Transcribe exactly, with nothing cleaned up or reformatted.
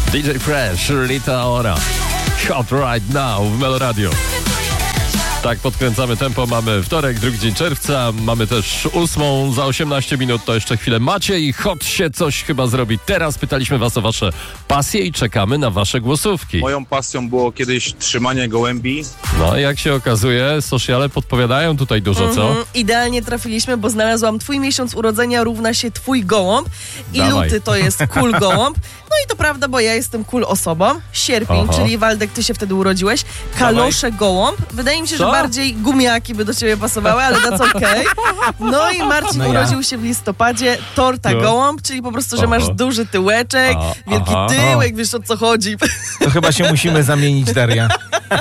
D J Fresh, Rita Ora. Hot right now w Melo Radio. Tak, podkręcamy tempo. Mamy wtorek, drugi dzień czerwca. Mamy też ósmą za osiemnaście minut. To jeszcze chwilę macie i hot się coś chyba zrobi. Teraz pytaliśmy was o wasze pasje i czekamy na wasze głosówki. Moją pasją było kiedyś trzymanie gołębi. No i jak się okazuje, sociale podpowiadają tutaj dużo, co? Mhm, idealnie trafiliśmy, bo znalazłam twój miesiąc urodzenia równa się twój gołąb i Dawaj. luty to jest cool gołąb. No i to prawda, bo ja jestem cool osobą. Sierpień, Aha. czyli Waldek, ty się wtedy urodziłeś. Kalosze gołąb. Wydaje mi się, że Co? bardziej gumiaki by do ciebie pasowały, ale that's okej. No i Marcin No ja. urodził się w listopadzie. Torta No. gołąb, czyli po prostu, że Aha. masz duży tyłeczek, A, wielki aha. tyłek, wiesz o co chodzi. To chyba się musimy zamienić, Daria.